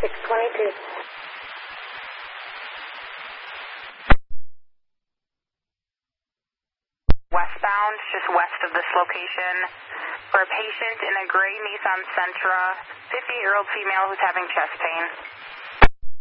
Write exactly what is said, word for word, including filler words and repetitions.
six twenty-two. Westbound, just west of this location, for a patient in a gray Nissan Sentra, fifty-eight-year-old female who's having chest pain.